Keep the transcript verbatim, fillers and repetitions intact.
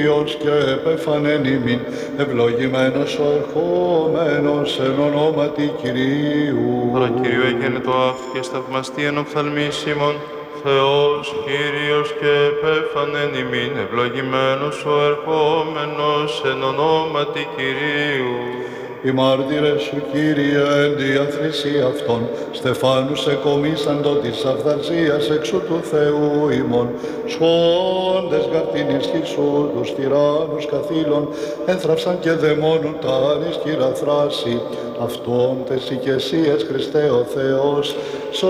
Κύριος και επέφανεν ημίν, ευλογημένος ο ερχόμενος εν ονόματι Κυρίου. Παρακύριο έγινε το αύκες θαυμαστή εν οφθαλμής ημών, Θεός, Κύριος και επέφανεν ημίν, ευλογημένος ο ερχόμενος εν ονόματι Κυρίου. Οι μάρτυρες σου, Κύριε, εν διαθρησή αυτών, στεφάνους εκομίσαντο της αυθαρσίας εξού του Θεού ημών, σχόντες γαρ την ισχύ σου, τους τυράννους καθήλων, έθραυσαν και δαιμόνουν τα ανισχυρά θράση, αυτών τες οικεσίες, Χριστέ ο Θεός,